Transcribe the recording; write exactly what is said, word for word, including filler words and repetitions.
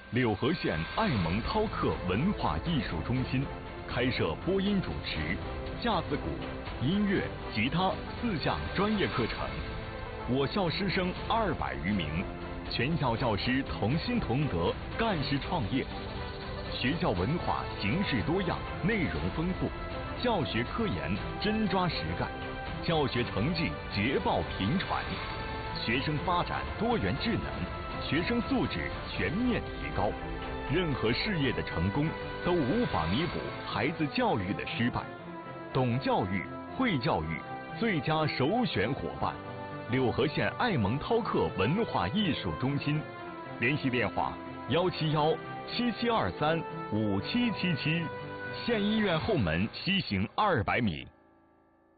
柳河县爱蒙涛克文化艺术中心开设播音主持、架子鼓、音乐、吉他四项专业课程。我校师生二百余名，全校教师同心同德，干事创业。学校文化形式多样，内容丰富，教学科研真抓实干，教学成绩捷报频传，学生发展多元智能，学生素质全面提高。任何事业的成功都无法弥补孩子教育的失败。懂教育、会教育，最佳首选伙伴。柳河县爱蒙涛克文化艺术中心，联系电话：幺七幺七七二三五七七七，县医院后门西行二百米。